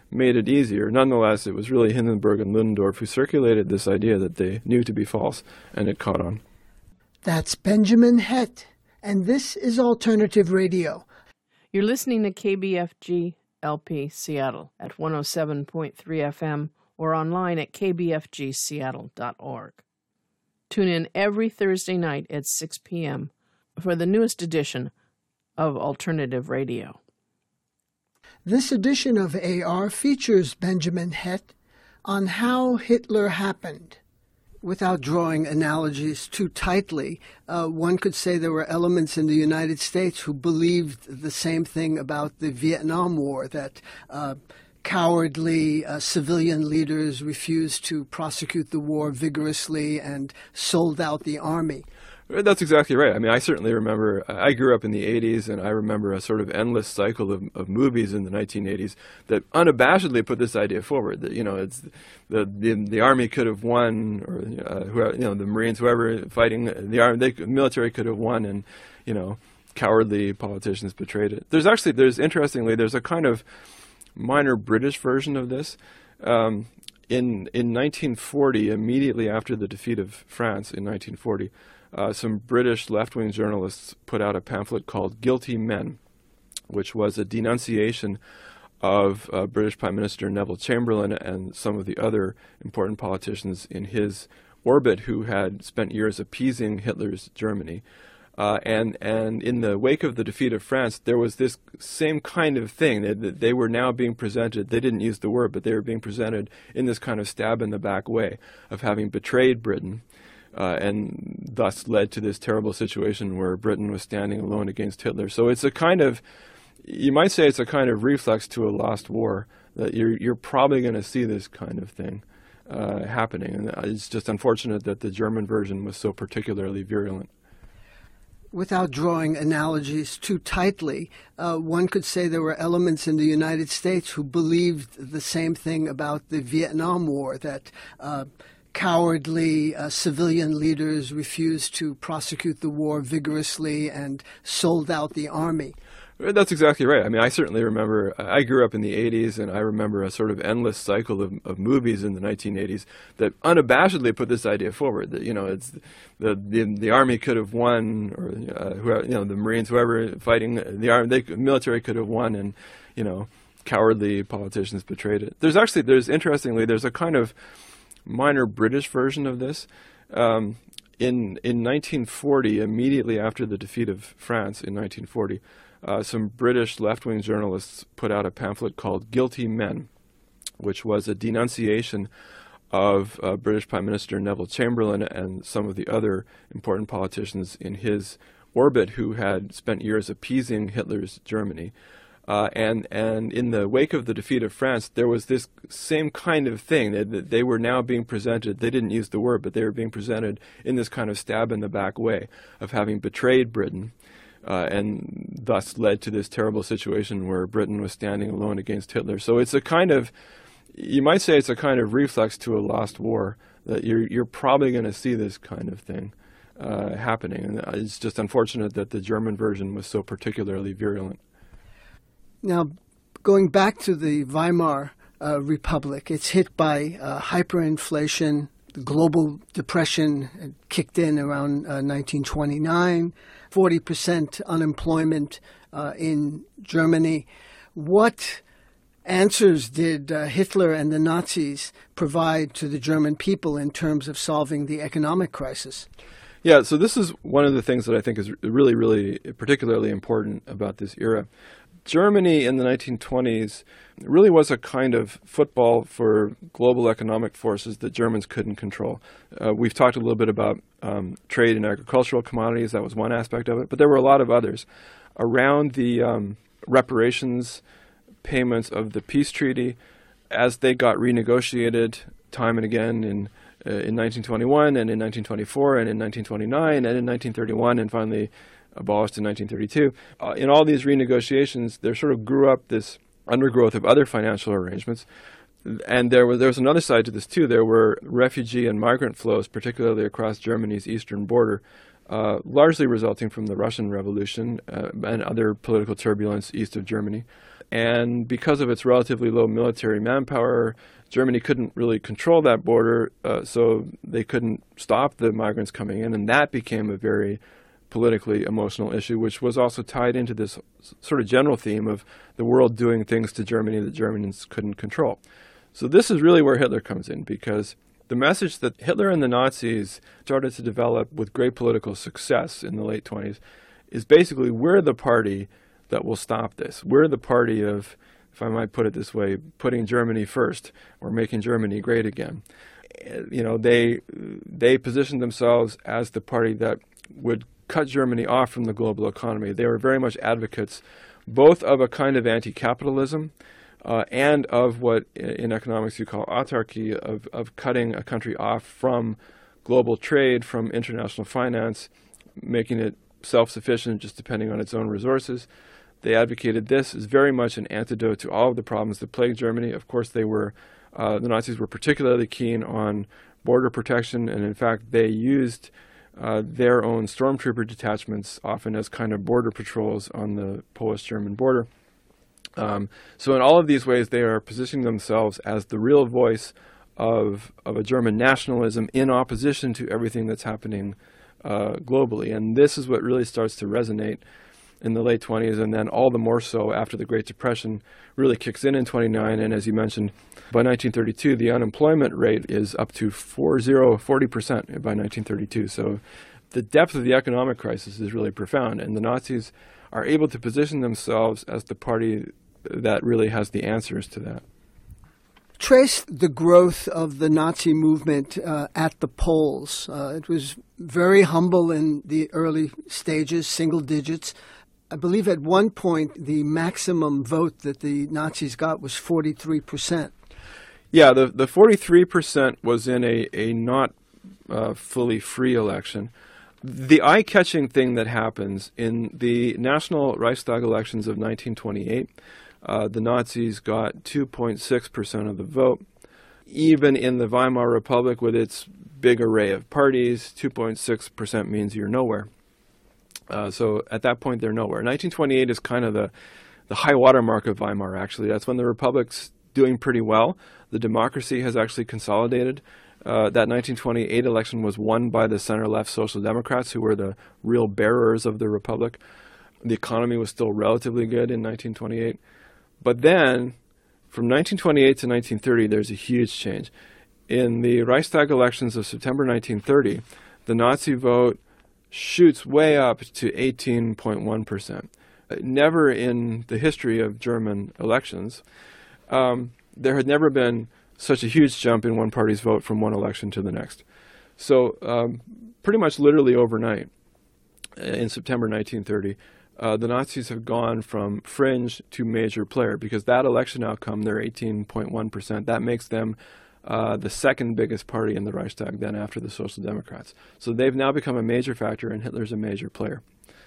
made it easier. Nonetheless, it was really Hindenburg and Ludendorff who circulated this idea that they knew to be false, and it caught on.
That's Benjamin Hett, and this is Alternative Radio.
You're listening to K B F G L P Seattle at one oh seven point three F M or online at k b f g seattle dot org. Tune in every Thursday night at six p.m. for the newest edition of Alternative Radio.
This edition of A R features Benjamin Hett on how Hitler happened. Without drawing analogies too tightly, uh, one could say there were elements in the United States who believed the same thing about the Vietnam War, that uh, cowardly uh, civilian leaders refused to prosecute the war vigorously and sold out the army.
That's exactly right. I mean, I certainly remember, I grew up in the eighties, and I remember a sort of endless cycle of, of movies in the nineteen eighties that unabashedly put this idea forward, that, you know, it's the the, the Army could have won, or, uh, whoever, you know, the Marines, whoever fighting the Army, they, the military could have won, and, you know, cowardly politicians betrayed it. There's actually, there's interestingly, there's a kind of minor British version of this. Um, in, in nineteen forty, immediately after the defeat of France in nineteen forty, Uh, some British left-wing journalists put out a pamphlet called Guilty Men, which was a denunciation of uh, British Prime Minister Neville Chamberlain and some of the other important politicians in his orbit who had spent years appeasing Hitler's Germany. Uh, and, and in the wake of the defeat of France, there was this same kind of thing. They, they were now being presented, they didn't use the word, but they were being presented in this kind of stab-in-the-back way of having betrayed Britain. Uh, and thus led to this terrible situation where Britain was standing alone against Hitler. So it's a kind of, you might say it's a kind of reflex to a lost war, that you're you're probably going to see this kind of thing uh, happening. And it's just unfortunate that the German version was so particularly virulent.
Without drawing analogies too tightly, uh, one could say there were elements in the United States who believed the same thing about the Vietnam War, that uh, cowardly uh, civilian leaders refused to prosecute the war vigorously and sold out the army.
That's exactly right. I mean, I certainly remember, I grew up in the eighties, and I remember a sort of endless cycle of, of movies in the nineteen eighties that unabashedly put this idea forward, that, you know, it's the the, the Army could have won, or, uh, whoever, you know, the Marines, whoever fighting the Army, they, the military could have won, and, you know, cowardly politicians betrayed it. There's actually, there's interestingly, there's a kind of minor British version of this. Um, in in nineteen forty, immediately after the defeat of France in nineteen forty, uh, some British left-wing journalists put out a pamphlet called Guilty Men, which was a denunciation of uh, British Prime Minister Neville Chamberlain and some of the other important politicians in his orbit who had spent years appeasing Hitler's Germany. Uh, and and in the wake of the defeat of France, there was this same kind of thing. They, they were now being presented, they didn't use the word, but they were being presented in this kind of stab-in-the-back way of having betrayed Britain, uh, and thus led to this terrible situation where Britain was standing alone against Hitler. So it's a kind of, you might say it's a kind of reflex to a lost war, that you're, you're probably going to see this kind of thing uh, happening. And it's just unfortunate that the German version was so particularly virulent.
Now, going back to the Weimar uh, Republic, it's hit by uh, hyperinflation. The global depression kicked in around uh, nineteen twenty-nine, forty percent unemployment uh, in Germany. What answers did uh, Hitler and the Nazis provide to the German people in terms of solving the economic crisis?
Yeah, so this is one of the things that I think is really, really particularly important about this era. Germany in the nineteen twenties really was a kind of football for global economic forces that Germans couldn't control. Uh, we've talked a little bit about um, trade in agricultural commodities. That was one aspect of it, but there were a lot of others. Around the um, reparations payments of the peace treaty, as they got renegotiated time and again in uh, in nineteen twenty-one and in nineteen twenty-four and in nineteen twenty-nine and in nineteen thirty-one and finally abolished in nineteen thirty-two. Uh, in all these renegotiations, there sort of grew up this undergrowth of other financial arrangements. And there was, there was another side to this, too. There were refugee and migrant flows, particularly across Germany's eastern border, uh, largely resulting from the Russian Revolution uh, and other political turbulence east of Germany. And because of its relatively low military manpower, Germany couldn't really control that border, uh, so they couldn't stop the migrants coming in. And that became a very politically emotional issue, which was also tied into this sort of general theme of the world doing things to Germany that Germans couldn't control. So this is really where Hitler comes in, because the message that Hitler and the Nazis started to develop with great political success in the late twenties is basically, we're the party that will stop this. We're the party of, if I might put it this way, putting Germany first, or making Germany great again. You know, they they positioned themselves as the party that would cut Germany off from the global economy. They were very much advocates both of a kind of anti-capitalism uh, and of what in economics you call autarky, of, of cutting a country off from global trade, from international finance, making it self-sufficient just depending on its own resources. They advocated this as very much an antidote to all of the problems that plagued Germany. Of course, they were uh, the Nazis were particularly keen on border protection, and in fact, they used uh, their own stormtrooper detachments often as kind of border patrols on the Polish-German border. Um, so in all of these ways, they are positioning themselves as the real voice of, of a German nationalism in opposition to everything that's happening uh, globally. And this is what really starts to resonate in the late twenties, and then all the more so after the Great Depression really kicks in in twenty-nine. And as you mentioned, by nineteen thirty-two, the unemployment rate is up to forty percent by nineteen thirty-two. So the depth of the economic crisis is really profound, and the Nazis are able to position themselves as the party that really has the answers to that.
Trace the growth of the Nazi movement uh, at the polls. Uh, it was very humble in the early stages, single digits. I believe at one point the maximum vote that the Nazis got was forty-three percent.
Yeah, the, the forty-three percent was in a, a not uh, fully free election. The eye-catching thing that happens in the national Reichstag elections of nineteen twenty-eight, uh, the Nazis got two point six percent of the vote. Even in the Weimar Republic, with its big array of parties, two point six percent means you're nowhere. Uh, so at that point, they're nowhere. nineteen twenty-eight is kind of the, the high water mark of Weimar, actually. That's when the Republic's doing pretty well. The democracy has actually consolidated. Uh, that nineteen twenty-eight election was won by the center-left Social Democrats, who were the real bearers of the Republic. The economy was still relatively good in nineteen twenty-eight. But then, from nineteen twenty-eight to nineteen thirty, there's a huge change. In the Reichstag elections of September nineteen thirty, the Nazi vote shoots way up to eighteen point one percent. Never in the history of German elections, um, there had never been such a huge jump in one party's vote from one election to the next. So um, pretty much literally overnight, in September nineteen thirty, uh, the Nazis have gone from fringe to major player, because that election outcome, they're eighteen point one percent. That makes them Uh, the second biggest party in the Reichstag, then after the Social Democrats. So they've now become a major factor, and Hitler's a major player.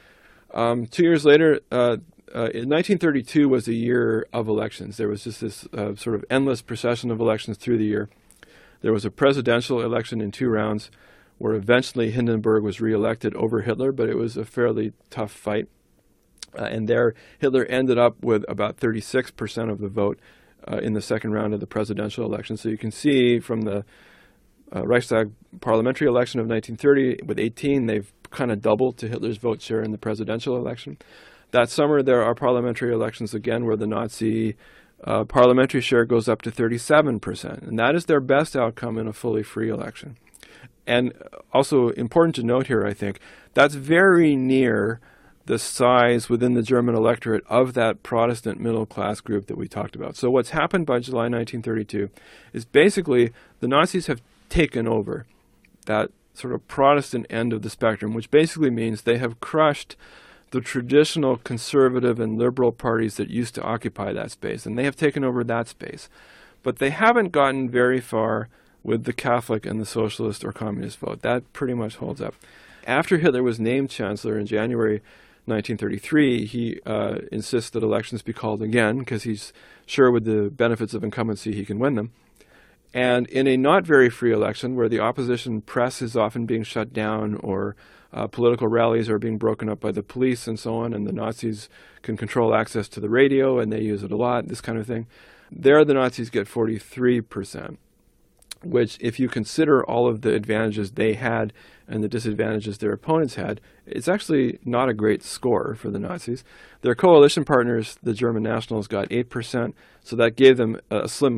Um, two years later, uh, uh, in nineteen thirty-two was a year of elections. There was just this uh, sort of endless procession of elections through the year. There was a presidential election in two rounds, where eventually Hindenburg was reelected over Hitler, but it was a fairly tough fight. Uh, and there, Hitler ended up with about thirty-six percent of the vote Uh, in the second round of the presidential election. So you can see from the uh, Reichstag parliamentary election of nineteen thirty, with eighteen, they've kind of doubled to Hitler's vote share in the presidential election. That summer, there are parliamentary elections again where the Nazi uh, parliamentary share goes up to thirty-seven percent. And that is their best outcome in a fully free election. And also important to note here, I think, that's very near the size within the German electorate of that Protestant middle-class group that we talked about. So what's happened by July nineteen thirty-two is basically the Nazis have taken over that sort of Protestant end of the spectrum, which basically means they have crushed the traditional conservative and liberal parties that used to occupy that space, and they have taken over that space. But they haven't gotten very far with the Catholic and the socialist or communist vote. That pretty much holds up. After Hitler was named chancellor in January nineteen thirty-three, he uh, insists that elections be called again, because he's sure with the benefits of incumbency he can win them. And in a not very free election, where the opposition press is often being shut down, or uh, political rallies are being broken up by the police and so on, and the Nazis can control access to the radio, and they use it a lot, this kind of thing. There, the Nazis get forty-three percent, which, if you consider all of the advantages they had and the disadvantages their opponents had, it's actually not a great score for the Nazis. Their coalition partners, the German Nationals, got eight percent, so that gave them a slim